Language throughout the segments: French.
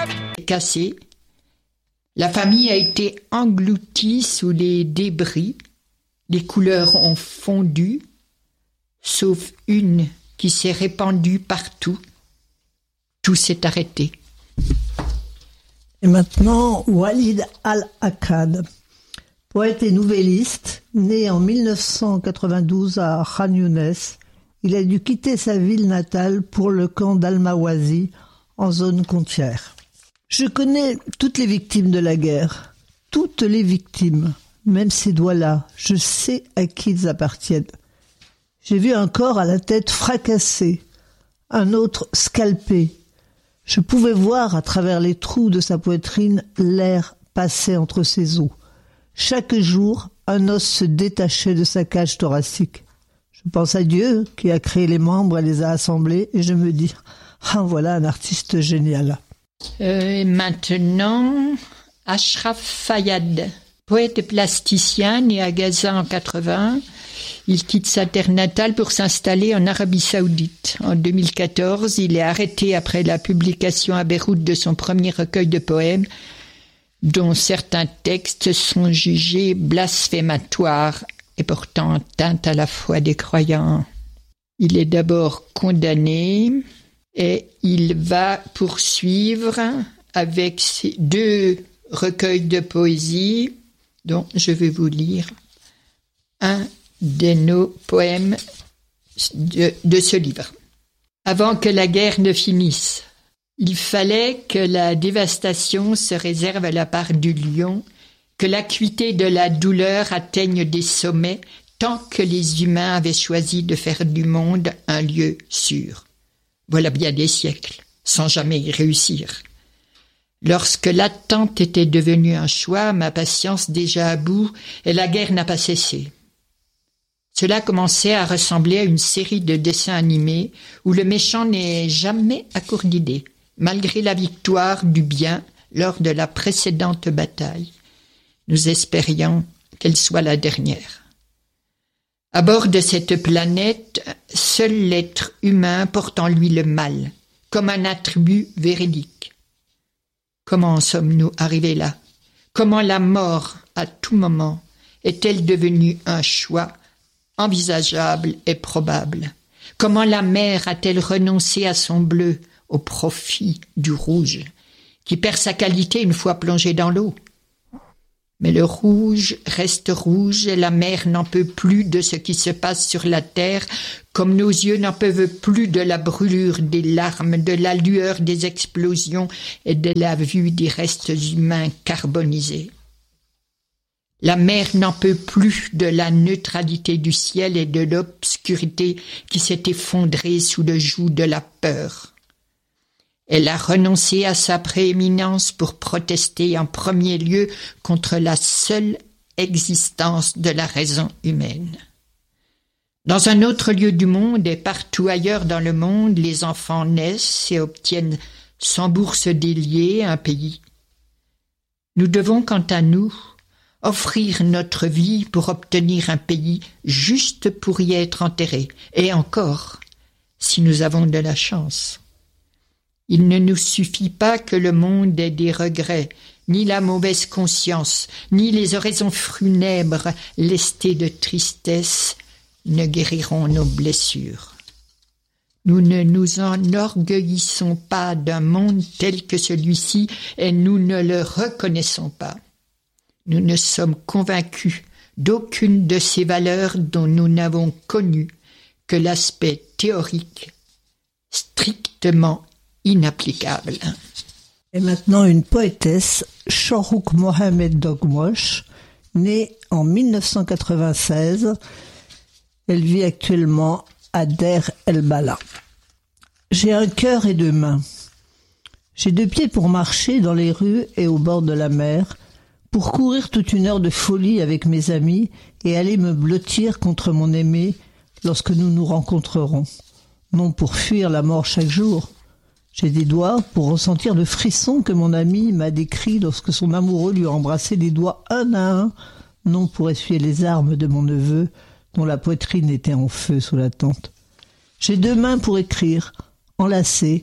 Cassé. La famille a été engloutie sous les débris. Les couleurs ont fondu, sauf une qui s'est répandue partout. Tout s'est arrêté. Et maintenant, Walid Al-Akkad, poète et nouvelliste, né en 1992 à Khan Younes, il a dû quitter sa ville natale pour le camp d'Al-Mawazi, en zone côtière. Je connais toutes les victimes de la guerre, toutes les victimes, même ces doigts-là, je sais à qui ils appartiennent. J'ai vu un corps à la tête fracassée, un autre scalpé. Je pouvais voir à travers les trous de sa poitrine l'air passer entre ses os. Chaque jour, un os se détachait de sa cage thoracique. Je pense à Dieu qui a créé les membres et les a assemblés et je me dis « Ah, voilà un artiste génial ». Et maintenant, Ashraf Fayad, poète et plasticien, né à Gaza en 80. Il quitte sa terre natale pour s'installer en Arabie Saoudite. En 2014, il est arrêté après la publication à Beyrouth de son premier recueil de poèmes, dont certains textes sont jugés blasphématoires et portant atteinte à la foi des croyants. Il est d'abord condamné et il va poursuivre avec ses 2 recueils de poésie dont je vais vous lire un de nos poèmes de ce livre. Avant que la guerre ne finisse, il fallait que la dévastation se réserve à la part du lion, que l'acuité de la douleur atteigne des sommets, tant que les humains avaient choisi de faire du monde un lieu sûr. Voilà bien des siècles, sans jamais y réussir. Lorsque l'attente était devenue un choix, ma patience déjà à bout, et la guerre n'a pas cessé. Cela commençait à ressembler à une série de dessins animés où le méchant n'est jamais à court d'idées, malgré la victoire du bien lors de la précédente bataille. Nous espérions qu'elle soit la dernière. À bord de cette planète, seul l'être humain porte en lui le mal, comme un attribut véridique. Comment en sommes-nous arrivés là? Comment la mort, à tout moment, est-elle devenue un choix envisageable et probable? Comment la mer a-t-elle renoncé à son bleu au profit du rouge, qui perd sa qualité une fois plongé dans l'eau? Mais le rouge reste rouge et la mer n'en peut plus de ce qui se passe sur la terre, comme nos yeux n'en peuvent plus de la brûlure des larmes, de la lueur des explosions et de la vue des restes humains carbonisés. La mer n'en peut plus de la neutralité du ciel et de l'obscurité qui s'est effondrée sous le joug de la peur. Elle a renoncé à sa prééminence pour protester en premier lieu contre la seule existence de la raison humaine. Dans un autre lieu du monde et partout ailleurs dans le monde, les enfants naissent et obtiennent sans bourse délier un pays. Nous devons, quant à nous, offrir notre vie pour obtenir un pays juste pour y être enterrés, et encore, si nous avons de la chance. Il ne nous suffit pas que le monde ait des regrets, ni la mauvaise conscience, ni les oraisons funèbres lestées de tristesse ne guériront nos blessures. Nous ne nous enorgueillissons pas d'un monde tel que celui-ci et nous ne le reconnaissons pas. Nous ne sommes convaincus d'aucune de ces valeurs dont nous n'avons connu que l'aspect théorique, strictement inapplicable. Et maintenant une poétesse, Shorouk Mohamed Dogmosh, née en 1996. Elle vit actuellement à Der El-Bala. J'ai un cœur et 2 mains. J'ai 2 pieds pour marcher dans les rues et au bord de la mer, pour courir toute une heure de folie avec mes amis et aller me blottir contre mon aimé lorsque nous nous rencontrerons. Non pour fuir la mort chaque jour. J'ai des doigts pour ressentir le frisson que mon ami m'a décrit lorsque son amoureux lui a embrassé les doigts un à un, non pour essuyer les armes de mon neveu, dont la poitrine était en feu sous la tente. J'ai 2 mains pour écrire, enlacées,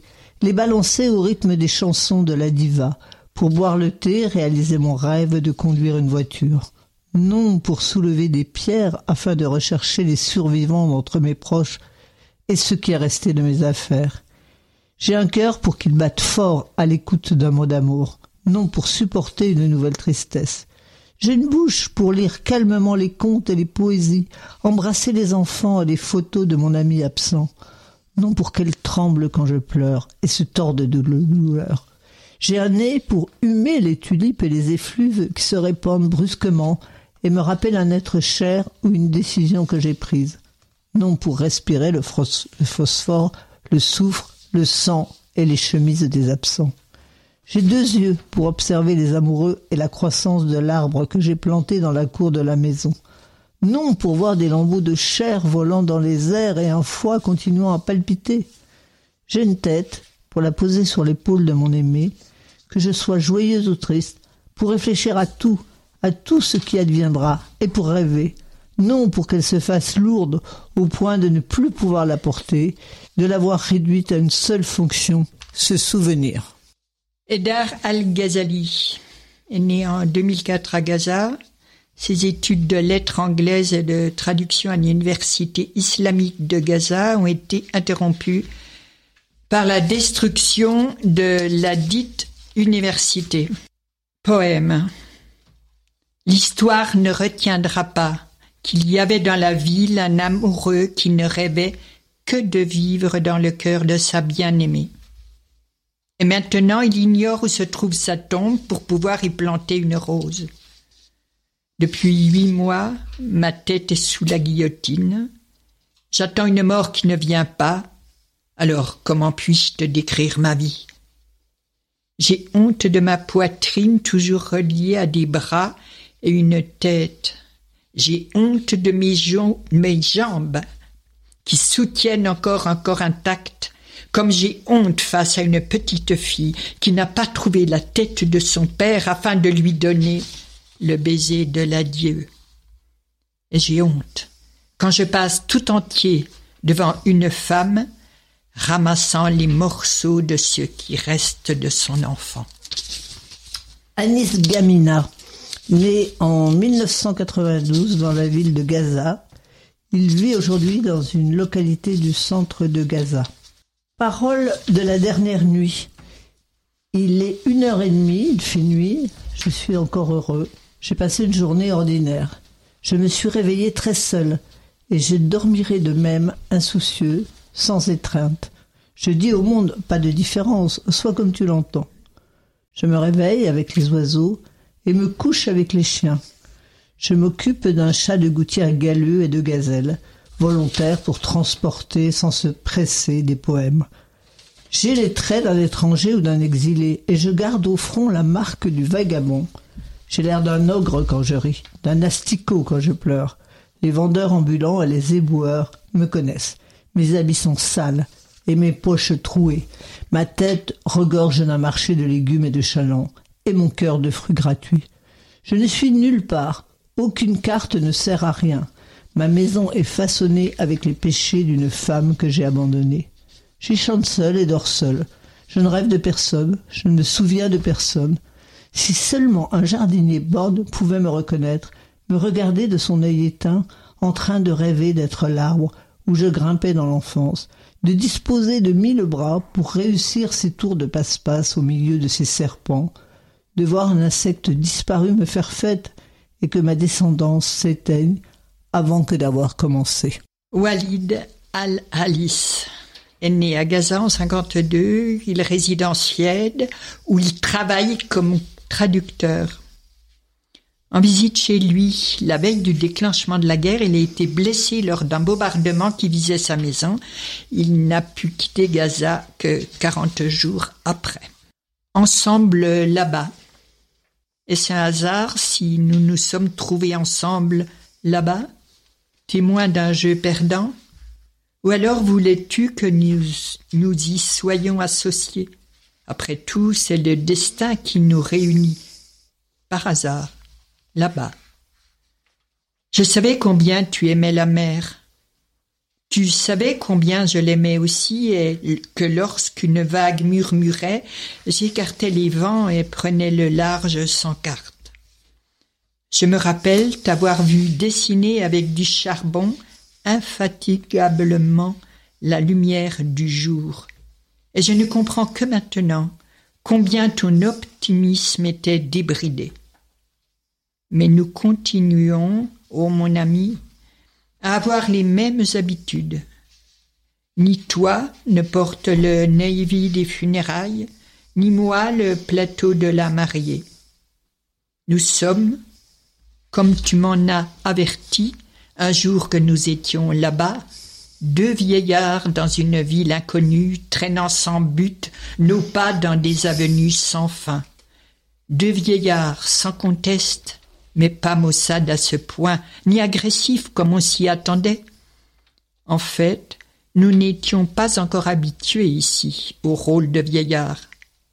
les balancer au rythme des chansons de la diva, pour boire le thé, réaliser mon rêve de conduire une voiture. Non pour soulever des pierres afin de rechercher les survivants d'entre mes proches et ce qui est resté de mes affaires. J'ai un cœur pour qu'il batte fort à l'écoute d'un mot d'amour, non pour supporter une nouvelle tristesse. J'ai une bouche pour lire calmement les contes et les poésies, embrasser les enfants et les photos de mon ami absent, non pour qu'elle tremble quand je pleure et se torde de douleur. J'ai un nez pour humer les tulipes et les effluves qui se répandent brusquement et me rappellent un être cher ou une décision que j'ai prise, non pour respirer le phosphore, le soufre, le sang et les chemises des absents. J'ai 2 yeux pour observer les amoureux et la croissance de l'arbre que j'ai planté dans la cour de la maison. Non pour voir des lambeaux de chair volant dans les airs et un foie continuant à palpiter. J'ai une tête pour la poser sur l'épaule de mon aimé, que je sois joyeuse ou triste, pour réfléchir à tout ce qui adviendra, et pour rêver, non pour qu'elle se fasse lourde au point de ne plus pouvoir la porter, de l'avoir réduite à une seule fonction, se souvenir. Haidar al-Ghazali est né en 2004 à Gaza. Ses études de lettres anglaises et de traduction à l'université islamique de Gaza ont été interrompues par la destruction de la dite université. Poème. L'histoire ne retiendra pas qu'il y avait dans la ville un amoureux qui ne rêvait que de vivre dans le cœur de sa bien-aimée. Et maintenant, il ignore où se trouve sa tombe pour pouvoir y planter une rose. Depuis 8 mois, ma tête est sous la guillotine. J'attends une mort qui ne vient pas. Alors, comment puis-je te décrire ma vie ? J'ai honte de ma poitrine toujours reliée à des bras et une tête. J'ai honte de mes jambes qui soutiennent encore un corps intact, comme j'ai honte face à une petite fille qui n'a pas trouvé la tête de son père afin de lui donner le baiser de l'adieu. Et j'ai honte quand je passe tout entier devant une femme ramassant les morceaux de ce qui reste de son enfant. Anis Gamina, né en 1992 dans la ville de Gaza, il vit aujourd'hui dans une localité du centre de Gaza. Parole de la dernière nuit. Il est 1h30, il fait nuit, je suis encore heureux. J'ai passé une journée ordinaire. Je me suis réveillé très seul et je dormirai de même, insoucieux, sans étreinte. Je dis au monde, pas de différence, sois comme tu l'entends. Je me réveille avec les oiseaux et me couche avec les chiens. Je m'occupe d'un chat de gouttière galeux et de gazelle, volontaire pour transporter sans se presser des poèmes. J'ai les traits d'un étranger ou d'un exilé et je garde au front la marque du vagabond. J'ai l'air d'un ogre quand je ris, d'un asticot quand je pleure. Les vendeurs ambulants et les éboueurs me connaissent. Mes habits sont sales et mes poches trouées. Ma tête regorge d'un marché de légumes et de chalands et mon cœur de fruits gratuits. Je ne suis nulle part. Aucune carte ne sert à rien. Ma maison est façonnée avec les péchés d'une femme que j'ai abandonnée. J'y chante seule et dors seule. Je ne rêve de personne, je ne me souviens de personne. Si seulement un jardinier borgne pouvait me reconnaître, me regarder de son œil éteint, en train de rêver d'être l'arbre où je grimpais dans l'enfance, de disposer de 1000 bras pour réussir ces tours de passe-passe au milieu de ces serpents, de voir un insecte disparu me faire fête et que ma descendance s'éteigne avant que d'avoir commencé. Walid al-Halis est né à Gaza en 1952. Il réside en Suède où il travaille comme traducteur. En visite chez lui, la veille du déclenchement de la guerre, il a été blessé lors d'un bombardement qui visait sa maison. Il n'a pu quitter Gaza que 40 jours après. Ensemble là-bas. Est-ce un hasard si nous nous sommes trouvés ensemble là-bas, témoins d'un jeu perdant? Ou alors voulais-tu que nous y soyons associés? Après tout, c'est le destin qui nous réunit. Par hasard, là-bas. Je savais combien tu aimais la mer. Tu savais combien je l'aimais aussi et que lorsqu'une vague murmurait, j'écartais les vents et prenais le large sans carte. Je me rappelle t'avoir vu dessiner avec du charbon infatigablement la lumière du jour. Et je ne comprends que maintenant combien ton optimisme était débridé. Mais nous continuons, ô mon ami, à avoir les mêmes habitudes. Ni toi ne porte le navy des funérailles, ni moi le plateau de la mariée. Nous sommes, comme tu m'en as averti, un jour que nous étions là-bas, deux vieillards dans une ville inconnue, traînant sans but nos pas dans des avenues sans fin. Deux vieillards sans conteste, mais pas maussades à ce point, ni agressifs comme on s'y attendait. En fait, nous n'étions pas encore habitués ici au rôle de vieillards.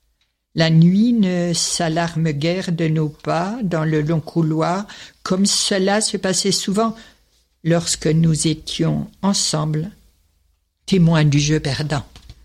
La nuit ne s'alarme guère de nos pas dans le long couloir, comme cela se passait souvent lorsque nous étions ensemble, témoins du jeu perdant.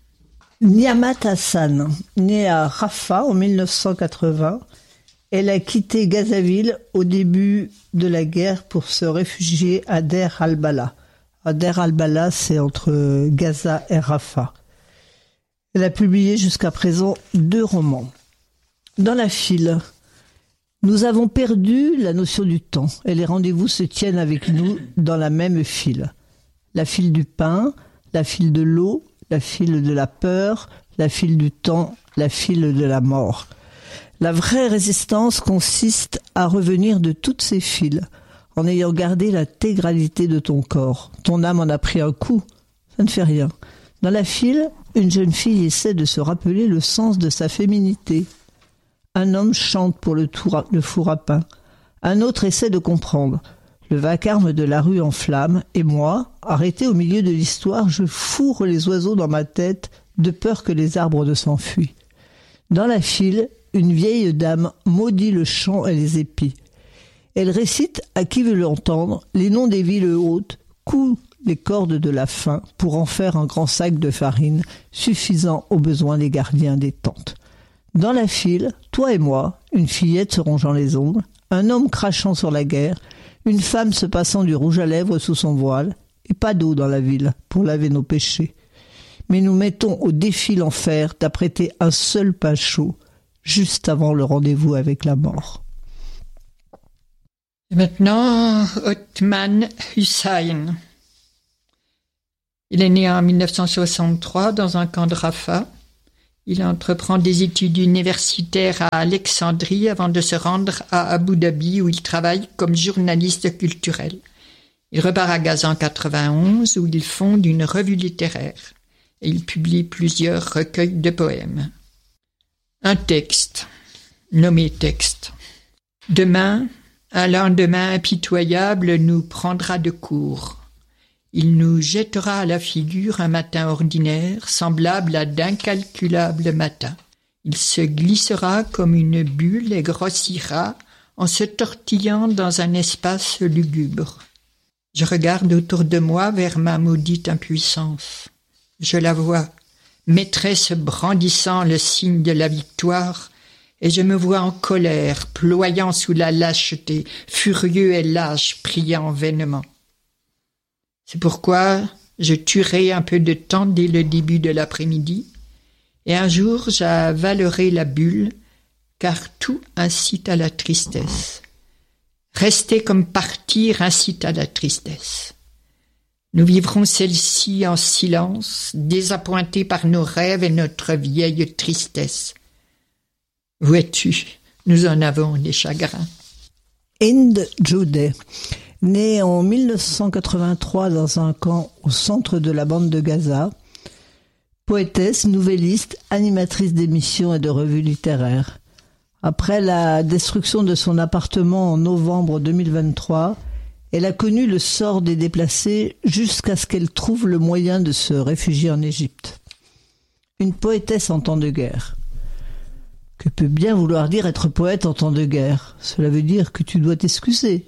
Niamat Hassan, née à Rafah en 1980, elle a quitté Gazaville au début de la guerre pour se réfugier à Der al-Bala. Der al-Bala, c'est entre Gaza et Rafah. Elle a publié jusqu'à présent 2 romans. Dans la file, nous avons perdu la notion du temps et les rendez-vous se tiennent avec nous dans la même file. La file du pain, la file de l'eau, la file de la peur, la file du temps, la file de la mort. La vraie résistance consiste à revenir de toutes ces files, en ayant gardé l'intégralité de ton corps. Ton âme en a pris un coup, ça ne fait rien. Dans la file, une jeune fille essaie de se rappeler le sens de sa féminité. Un homme chante pour le four à pain. Un autre essaie de comprendre. Le vacarme de la rue en flammes, et moi, arrêté au milieu de l'histoire, je fourre les oiseaux dans ma tête, de peur que les arbres ne s'enfuient. Dans la file, une vieille dame maudit le champ et les épis. Elle récite, à qui veut l'entendre, les noms des villes hautes, coud les cordes de la faim pour en faire un grand sac de farine, suffisant aux besoins des gardiens des tentes. Dans la file, toi et moi, une fillette se rongeant les ongles, un homme crachant sur la guerre, une femme se passant du rouge à lèvres sous son voile, et pas d'eau dans la ville pour laver nos péchés. Mais nous mettons au défi l'enfer d'apprêter un seul pain chaud, juste avant le rendez-vous avec la mort. Et maintenant, Othman Hussein. Il est né en 1963 dans un camp de Rafah. Il entreprend des études universitaires à Alexandrie avant de se rendre à Abu Dhabi où il travaille comme journaliste culturel. Il repart à Gaza en 91 où il fonde une revue littéraire et il publie plusieurs recueils de poèmes. Un texte, nommé texte. Demain, un lendemain impitoyable nous prendra de court. Il nous jettera à la figure un matin ordinaire, semblable à d'incalculables matins. Il se glissera comme une bulle et grossira en se tortillant dans un espace lugubre. Je regarde autour de moi vers ma maudite impuissance. Je la vois, maîtresse brandissant le signe de la victoire, et je me vois en colère, ployant sous la lâcheté, furieux et lâche, priant vainement. C'est pourquoi je tuerai un peu de temps dès le début de l'après-midi, et un jour j'avalerai la bulle, car tout incite à la tristesse. Rester comme partir incite à la tristesse. Nous vivrons celle-ci en silence, désappointés par nos rêves et notre vieille tristesse. Vois-tu, nous en avons des chagrins. Hind Judeh, née en 1983 dans un camp au centre de la bande de Gaza, poétesse, nouvelliste, animatrice d'émissions et de revues littéraires. Après la destruction de son appartement en novembre 2023, elle a connu le sort des déplacés jusqu'à ce qu'elle trouve le moyen de se réfugier en Égypte. Une poétesse en temps de guerre. Que peut bien vouloir dire être poète en temps de guerre? Cela veut dire que tu dois t'excuser.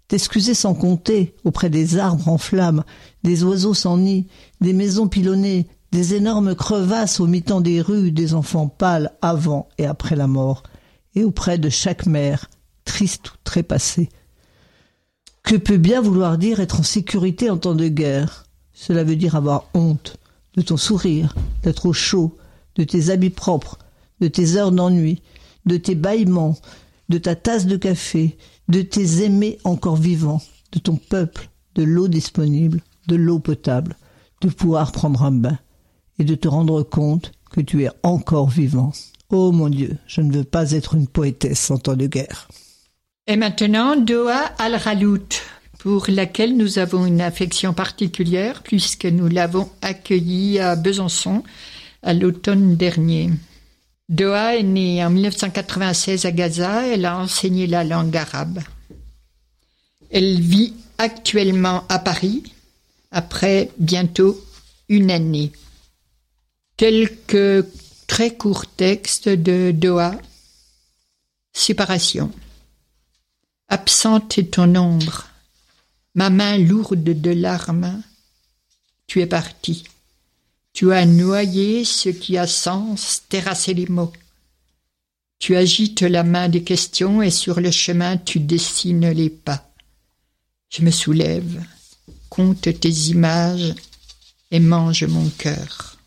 t'excuser sans compter auprès des arbres en flammes, des oiseaux sans nid, des maisons pilonnées, des énormes crevasses au mi-temps des rues, des enfants pâles avant et après la mort, et auprès de chaque mère, triste ou trépassée. Que peut bien vouloir dire être en sécurité en temps de guerre? Cela veut dire avoir honte de ton sourire, d'être au chaud, de tes habits propres, de tes heures d'ennui, de tes bâillements, de ta tasse de café, de tes aimés encore vivants, de ton peuple, de l'eau disponible, de l'eau potable, de pouvoir prendre un bain et de te rendre compte que tu es encore vivant. Oh mon Dieu, je ne veux pas être une poétesse en temps de guerre. Et maintenant, Doha Al-Ralout, pour laquelle nous avons une affection particulière puisque nous l'avons accueillie à Besançon à l'automne dernier. Doha est née en 1996 à Gaza, elle a enseigné la langue arabe. Elle vit actuellement à Paris, après bientôt une année. Quelques très courts textes de Doha. Séparation. Absente est ton ombre, ma main lourde de larmes. Tu es parti. Tu as noyé ce qui a sens, terrassé les mots. Tu agites la main des questions et sur le chemin tu dessines les pas. Je me soulève, compte tes images et mange mon cœur.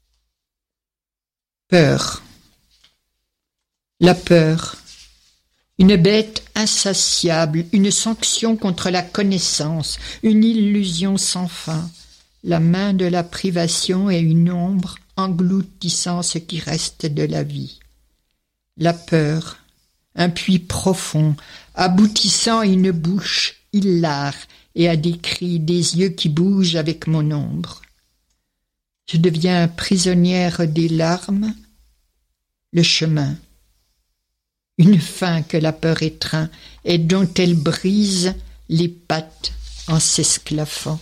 Peur. La peur. Une bête insatiable, une sanction contre la connaissance, une illusion sans fin, la main de la privation et une ombre engloutissant ce qui reste de la vie. La peur, un puits profond, aboutissant à une bouche hilare et à des cris, des yeux qui bougent avec mon ombre. Je deviens prisonnière des larmes, le chemin. Une fin que la peur étreint et dont elle brise les pattes en s'esclaffant.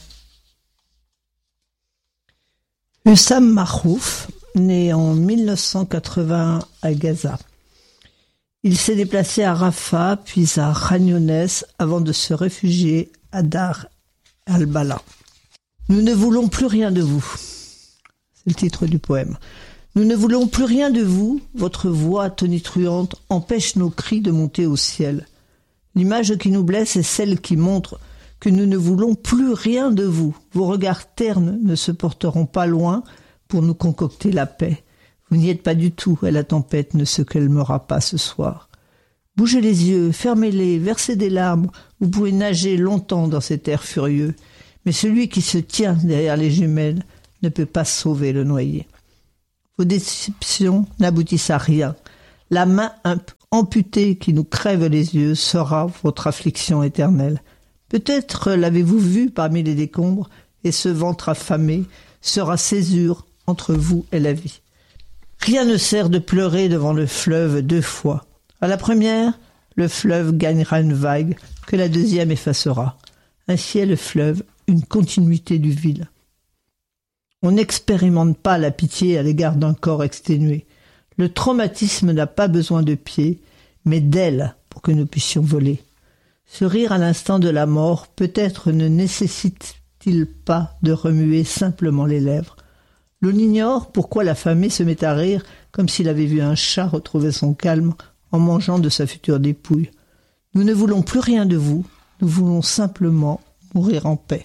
Hussam Mahrouf, né en 1980 à Gaza. Il s'est déplacé à Rafah, puis à Khan Younes, avant de se réfugier à Dar al-Bala. Nous ne voulons plus rien de vous. C'est le titre du poème. Nous ne voulons plus rien de vous, votre voix tonitruante empêche nos cris de monter au ciel. L'image qui nous blesse est celle qui montre que nous ne voulons plus rien de vous. Vos regards ternes ne se porteront pas loin pour nous concocter la paix. Vous n'y êtes pas du tout et la tempête ne se calmera pas ce soir. Bougez les yeux, fermez-les, versez des larmes, vous pouvez nager longtemps dans cet air furieux. Mais celui qui se tient derrière les jumelles ne peut pas sauver le noyé. Vos déceptions n'aboutissent à rien. La main amputée qui nous crève les yeux sera votre affliction éternelle. Peut-être l'avez-vous vu parmi les décombres, et ce ventre affamé sera césure entre vous et la vie. Rien ne sert de pleurer devant le fleuve deux fois. À la première, le fleuve gagnera une vague que la deuxième effacera. Ainsi est le fleuve une continuité du vide. On n'expérimente pas la pitié à l'égard d'un corps exténué. Le traumatisme n'a pas besoin de pieds, mais d'ailes pour que nous puissions voler. Ce rire à l'instant de la mort peut-être ne nécessite-t-il pas de remuer simplement les lèvres. L'on ignore pourquoi l'affamé se met à rire comme s'il avait vu un chat retrouver son calme en mangeant de sa future dépouille. Nous ne voulons plus rien de vous, nous voulons simplement mourir en paix.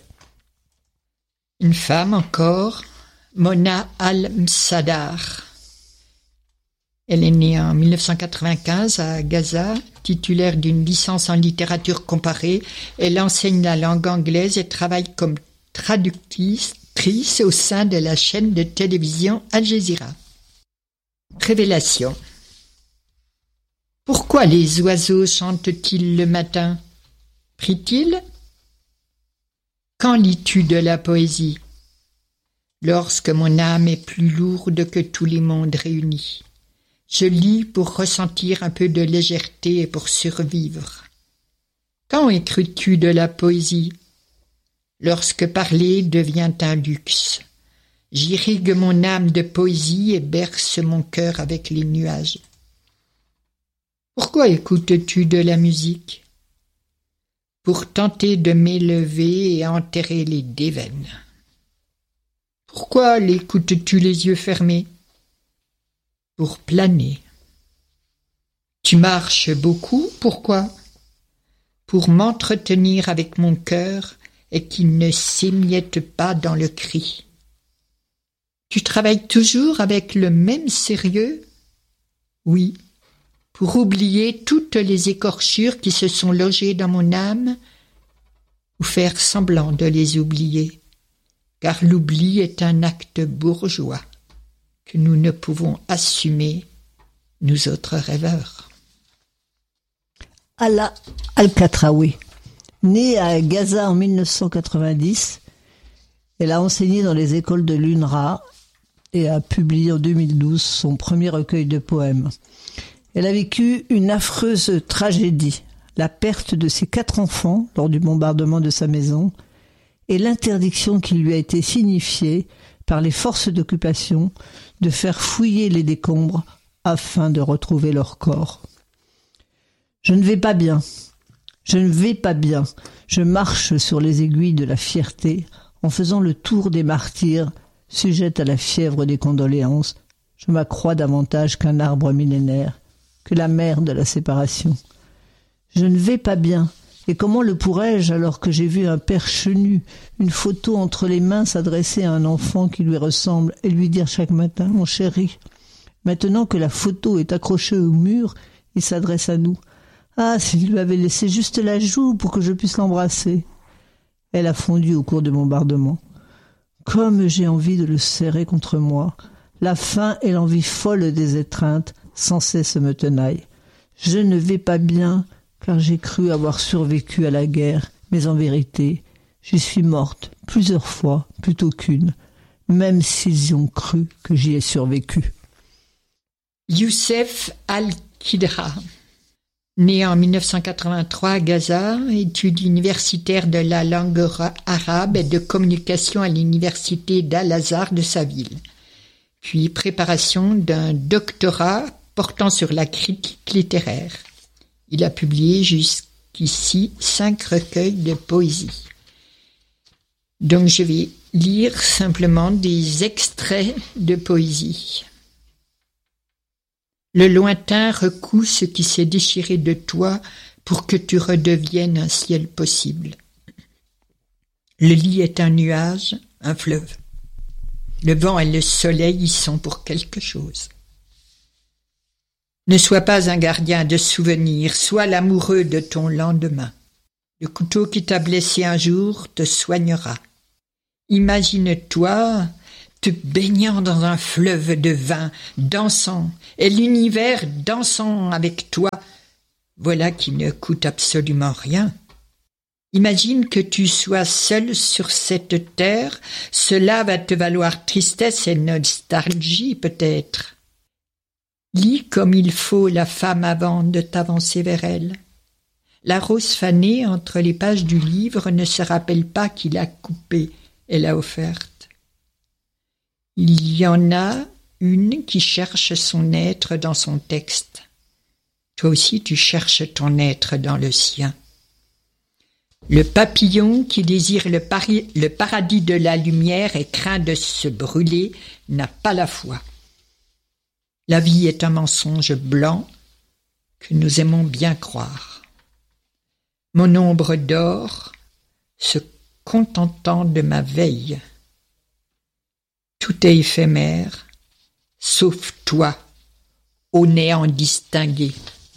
Une femme encore, Mona Al-Msadar. Elle est née en 1995 à Gaza, titulaire d'une licence en littérature comparée. Elle enseigne la langue anglaise et travaille comme traductrice au sein de la chaîne de télévision Al Jazeera. Révélation. Pourquoi les oiseaux chantent-ils le matin? Prient-ils? Quand lis-tu de la poésie? Lorsque mon âme est plus lourde que tous les mondes réunis. Je lis pour ressentir un peu de légèreté et pour survivre. Quand écris-tu de la poésie? Lorsque parler devient un luxe. J'irrigue mon âme de poésie et berce mon cœur avec les nuages. Pourquoi écoutes-tu de la musique? pour tenter de m'élever et enterrer les déveines. Pourquoi l'écoutes-tu les yeux fermés? Pour planer. Tu marches beaucoup, pourquoi? Pour m'entretenir avec mon cœur et qu'il ne s'émiette pas dans le cri. Tu travailles toujours avec le même sérieux? Oui, pour oublier toutes les écorchures qui se sont logées dans mon âme, ou faire semblant de les oublier, car l'oubli est un acte bourgeois que nous ne pouvons assumer, nous autres rêveurs. Ala Al-Katraoui, née à Gaza en 1990, elle a enseigné dans les écoles de l'UNRWA et a publié en 2012 son premier recueil de poèmes. Elle a vécu une affreuse tragédie, la perte de ses 4 enfants lors du bombardement de sa maison et l'interdiction qui lui a été signifiée par les forces d'occupation de faire fouiller les décombres afin de retrouver leur corps. Je ne vais pas bien, je marche sur les aiguilles de la fierté en faisant le tour des martyrs, sujette à la fièvre des condoléances. Je m'accrois davantage qu'un arbre millénaire, que la mer de la séparation. Je ne vais pas bien, et comment le pourrais-je alors que j'ai vu un père chenu, une photo entre les mains s'adresser à un enfant qui lui ressemble et lui dire chaque matin « Mon chéri ». Maintenant que la photo est accrochée au mur, il s'adresse à nous. Ah, s'il lui avait laissé juste la joue pour que je puisse l'embrasser. Elle a fondu au cours du bombardement. Comme j'ai envie de le serrer contre moi, la faim et l'envie folle des étreintes sans cesse me tenaillent. Je ne vais pas bien, car j'ai cru avoir survécu à la guerre, mais en vérité, j'y suis morte plusieurs fois plutôt qu'une, même s'ils y ont cru que j'y ai survécu. Youssef Al-Kidra, né en 1983 à Gaza, études universitaires de la langue arabe et de communication à l'université d'Al-Azhar de sa ville, puis préparation d'un doctorat portant sur la critique littéraire. Il a publié jusqu'ici 5 recueils de poésie. Donc je vais lire simplement des extraits de poésie. Le lointain recoue ce qui s'est déchiré de toi pour que tu redeviennes un ciel possible. Le lit est un nuage, un fleuve. Le vent et le soleil y sont pour quelque chose. Ne sois pas un gardien de souvenirs, sois l'amoureux de ton lendemain. Le couteau qui t'a blessé un jour te soignera. Imagine-toi te baignant dans un fleuve de vin, dansant, et l'univers dansant avec toi. Voilà qui ne coûte absolument rien. Imagine que tu sois seul sur cette terre, cela va te valoir tristesse et nostalgie peut-être. Lis comme il faut la femme avant de t'avancer vers elle. La rose fanée entre les pages du livre ne se rappelle pas qui l'a coupée et l'a offerte. Il y en a une qui cherche son être dans son texte. Toi aussi tu cherches ton être dans le sien. Le papillon qui désire le paradis de la lumière et craint de se brûler n'a pas la foi. La vie est un mensonge blanc que nous aimons bien croire. Mon ombre dort, se contentant de ma veille. Tout est éphémère, sauf toi, au néant distingué.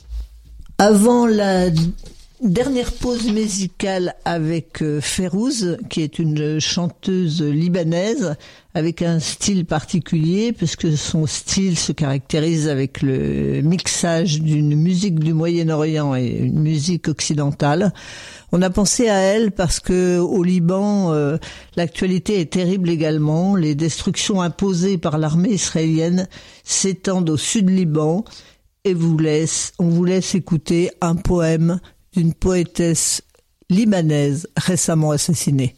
Avant la dernière pause musicale avec Férouz, qui est une chanteuse libanaise avec un style particulier, puisque son style se caractérise avec le mixage d'une musique du Moyen-Orient et une musique occidentale. On a pensé à elle parce que au Liban, l'actualité est terrible également. Les destructions imposées par l'armée israélienne s'étendent au sud Liban, et on vous laisse écouter un poème d'une poétesse libanaise récemment assassinée.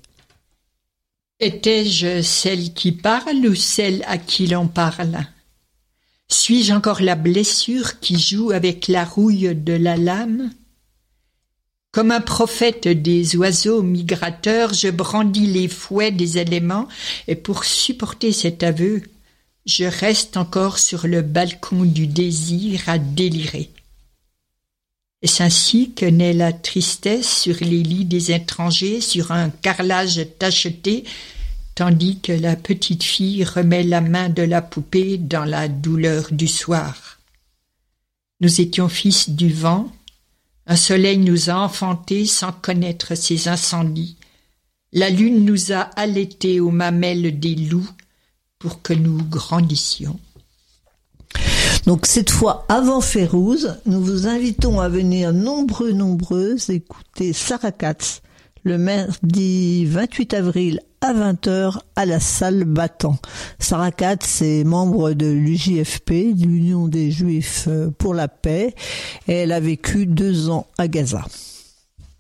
Étais-je celle qui parle ou celle à qui l'on parle? Suis-je encore la blessure qui joue avec la rouille de la lame? Comme un prophète des oiseaux migrateurs, je brandis les fouets des éléments et pour supporter cet aveu, je reste encore sur le balcon du désir à délirer. Est-ce ainsi que naît la tristesse sur les lits des étrangers, sur un carrelage tacheté, tandis que la petite fille remet la main de la poupée dans la douleur du soir. Nous étions fils du vent, un soleil nous a enfantés sans connaître ses incendies. La lune nous a allaités aux mamelles des loups pour que nous grandissions. Donc cette fois, avant Férouz, nous vous invitons à venir nombreuses écouter Sarah Katz le mardi 28 avril à 20h à la salle Battant. Sarah Katz est membre de l'UJFP, l'Union des Juifs pour la paix, et elle a vécu 2 ans à Gaza.